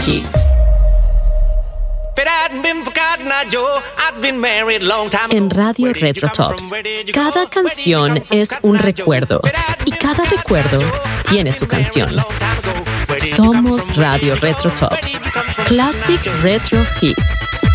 Hits. En Radio Retro Tops, cada canción es un recuerdo y cada recuerdo tiene su canción. Somos Radio Retro Tops, Classic Retro Hits.